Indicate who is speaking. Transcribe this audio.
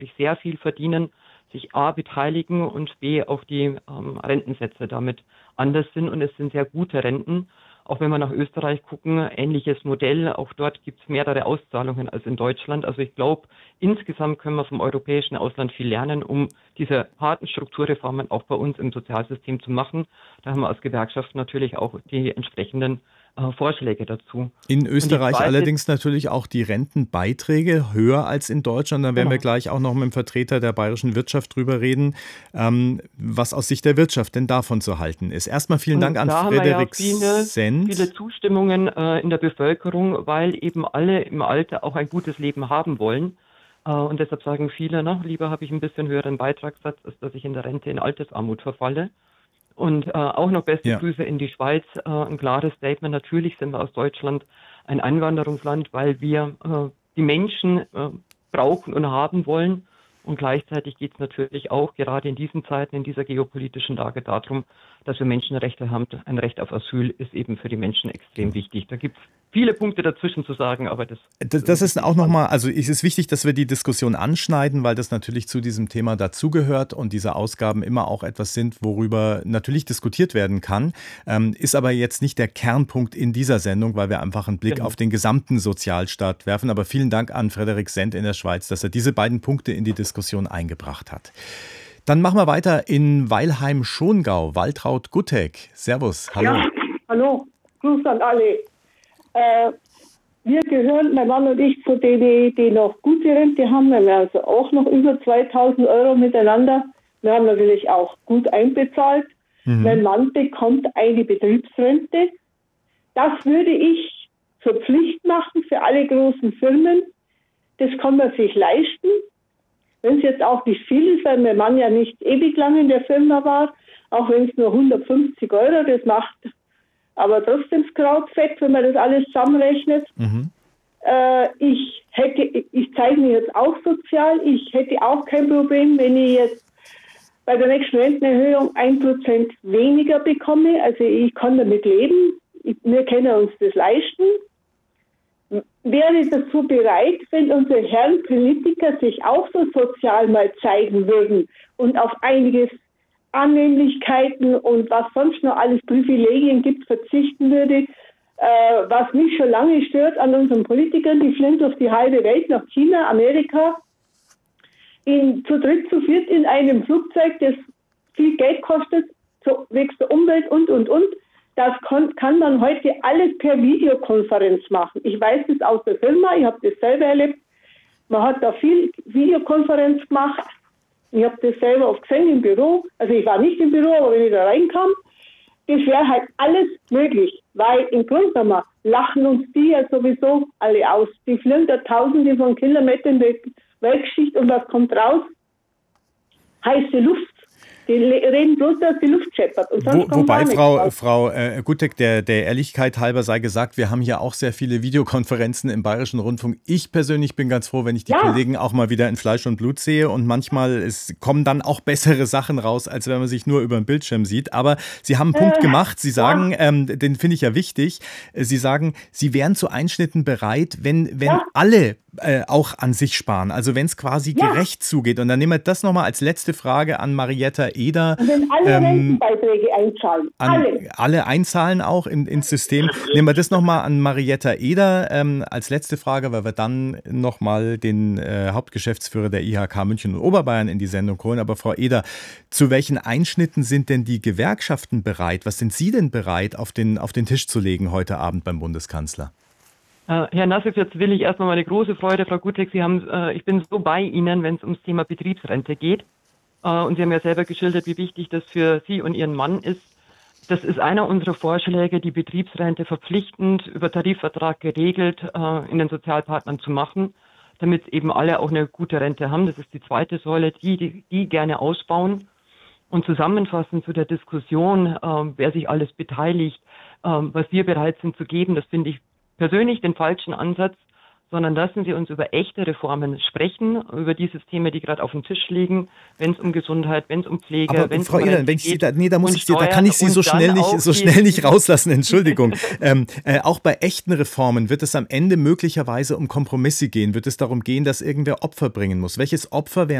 Speaker 1: wirklich sehr viel verdienen, sich A beteiligen und B auch die Rentensätze damit anders sind und es sind sehr gute Renten. Auch wenn wir nach Österreich gucken, ähnliches Modell, auch dort gibt es mehrere Auszahlungen als in Deutschland. Also ich glaube, insgesamt können wir vom europäischen Ausland viel lernen, um diese harten Strukturreformen auch bei uns im Sozialsystem zu machen. Da haben wir als Gewerkschaft natürlich auch die entsprechenden Vorschläge dazu.
Speaker 2: In
Speaker 1: Und die
Speaker 2: Österreich
Speaker 1: zweite,
Speaker 2: allerdings natürlich auch die Rentenbeiträge höher als in Deutschland. Da werden wir
Speaker 1: genau.
Speaker 2: gleich auch noch mit dem Vertreter der bayerischen Wirtschaft drüber reden, was aus Sicht der Wirtschaft denn davon zu halten ist. Erstmal vielen Dank
Speaker 1: Und
Speaker 2: an
Speaker 1: da haben wir ja
Speaker 2: Frederik
Speaker 1: viele
Speaker 2: Sendt.
Speaker 1: Zustimmungen in der Bevölkerung, weil eben alle im Alter auch ein gutes Leben haben wollen. Und deshalb sagen viele, na, lieber habe ich ein bisschen höheren Beitragssatz, als dass ich in der Rente in Altersarmut verfalle. Und auch noch beste
Speaker 2: Ja.
Speaker 1: Grüße in die Schweiz. Ein klares Statement. Natürlich sind wir aus Deutschland ein Einwanderungsland, weil wir die Menschen brauchen und haben wollen. Und gleichzeitig geht es natürlich auch gerade in diesen Zeiten, in dieser geopolitischen Lage darum, dass wir Menschenrechte haben. Ein Recht auf Asyl ist eben für die Menschen extrem wichtig. Da gibt es viele Punkte dazwischen zu sagen, aber das
Speaker 2: Das
Speaker 1: ist
Speaker 2: ist
Speaker 1: wichtig
Speaker 2: auch
Speaker 1: für alle.
Speaker 2: nochmal, also es ist wichtig, dass wir die Diskussion anschneiden, weil das natürlich zu diesem Thema dazugehört und diese Ausgaben immer auch etwas sind, worüber natürlich diskutiert werden kann, ist aber jetzt nicht der Kernpunkt in dieser Sendung, weil wir einfach einen Blick auf
Speaker 1: Genau.
Speaker 2: den gesamten Sozialstaat werfen. Aber vielen Dank an Frederik Sendt in der Schweiz, dass er diese beiden Punkte in die Diskussion eingebracht hat. Dann machen wir weiter in Weilheim-Schongau. Waltraud Guttek. Servus, hallo.
Speaker 3: Ja, hallo, Gruß an alle. Äh, Wir gehören, mein Mann und ich, zu denen, die noch gute Rente haben. Wir haben also auch noch über 2000 Euro miteinander. Wir haben natürlich auch gut einbezahlt. Mein Mann bekommt eine Betriebsrente. Das würde ich zur Pflicht machen für alle großen Firmen. Das kann man sich leisten. Wenn es jetzt auch nicht viel ist, weil mein Mann ja nicht ewig lang in der Firma war, auch wenn es nur 150 Euro, das macht aber trotzdem das Krautfett, wenn man das alles zusammenrechnet. Ich zeige mir jetzt auch sozial. Ich hätte auch kein Problem, wenn ich jetzt bei der nächsten Rentenerhöhung 1% weniger bekomme. Also ich kann damit leben. Wir können uns das leisten. Wäre dazu bereit, wenn unsere Herren Politiker sich auch so sozial mal zeigen würden und auf einiges Annehmlichkeiten und was sonst noch alles Privilegien gibt, verzichten würde. Was mich schon lange stört an unseren Politikern, die fliegen durch die halbe Welt nach China, Amerika, zu dritt, zu viert in einem Flugzeug, das viel Geld kostet, wegen der Umwelt und. Das kann man heute alles per Videokonferenz machen. Ich weiß das aus der Firma, ich habe das selber erlebt. Man hat da viel Videokonferenz gemacht. Ich habe das selber oft gesehen im Büro. Also ich war nicht im Büro, aber wenn ich da reinkam, das wäre halt alles möglich. Weil im Grunde genommen lachen uns die ja sowieso alle aus. Die fliegen da Tausende von Kilometern durch die Weltgeschichte und was kommt raus? Heiße Luft. Die reden bloß, dass die Luft scheppert. Und sonst kommt
Speaker 2: Wobei,
Speaker 3: gar nichts raus.
Speaker 2: Frau Guttek, der Ehrlichkeit halber sei gesagt, wir haben hier auch sehr viele Videokonferenzen im Bayerischen Rundfunk. Ich persönlich bin ganz froh, wenn ich die Kollegen auch mal wieder in Fleisch und Blut sehe und manchmal kommen dann auch bessere Sachen raus, als wenn man sich nur über den Bildschirm sieht. Aber Sie haben einen Punkt gemacht. Sie sagen, den finde ich ja wichtig, Sie sagen, Sie wären zu Einschnitten bereit, wenn alle auch an sich sparen. Also wenn es quasi gerecht zugeht. Und dann nehmen wir das nochmal als letzte Frage an Marietta Eder.
Speaker 3: Und wenn alle Rentenbeiträge einzahlen.
Speaker 2: Alle einzahlen auch ins System. Nehmen wir das nochmal an Marietta Eder als letzte Frage, weil wir dann nochmal den Hauptgeschäftsführer der IHK München und Oberbayern in die Sendung holen. Aber Frau Eder, zu welchen Einschnitten sind denn die Gewerkschaften bereit? Was sind Sie denn bereit, auf den Tisch zu legen heute Abend beim Bundeskanzler?
Speaker 1: Herr Nassif, jetzt will ich erstmal meine große Freude, Frau Guttek, ich bin so bei Ihnen, wenn es ums Thema Betriebsrente geht. Und Sie haben ja selber geschildert, wie wichtig das für Sie und Ihren Mann ist. Das ist einer unserer Vorschläge, die Betriebsrente verpflichtend über Tarifvertrag geregelt in den Sozialpartnern zu machen, damit eben alle auch eine gute Rente haben. Das ist die zweite Säule, die gerne ausbauen. Und zusammenfassend zu der Diskussion, wer sich alles beteiligt, was wir bereit sind zu geben, das finde ich persönlich den falschen Ansatz, sondern lassen Sie uns über echte Reformen sprechen, über die Systeme, die gerade auf dem Tisch liegen, wenn es um Gesundheit, wenn es um Pflege, wenn es
Speaker 2: Frau
Speaker 1: um
Speaker 2: Ehlen, wenn ich Sie da, da kann ich Sie so schnell nicht rauslassen, Entschuldigung. Auch bei echten Reformen wird es am Ende möglicherweise um Kompromisse gehen, wird es darum gehen, dass irgendwer Opfer bringen muss. Welches Opfer wären